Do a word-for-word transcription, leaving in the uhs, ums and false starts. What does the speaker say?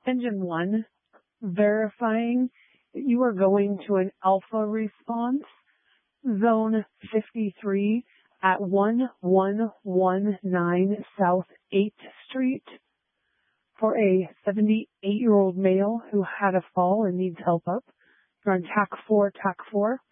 Engine one, verifying that you are going to an alpha response, zone fifty-three at one one one nine South eighth Street for a seventy-eight-year-old male who had a fall and needs help up. You're on T A C four, T A C four.